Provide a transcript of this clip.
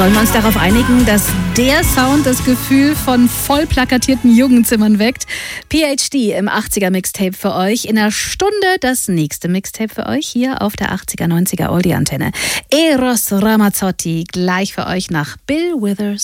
Sollen wir uns darauf einigen, dass der Sound das Gefühl von voll plakatierten Jugendzimmern weckt? PhD im 80er-Mixtape für euch. In einer Stunde das nächste Mixtape für euch hier auf der 80er-90er Oldie-Antenne. Eros Ramazzotti gleich für euch nach Bill Withers.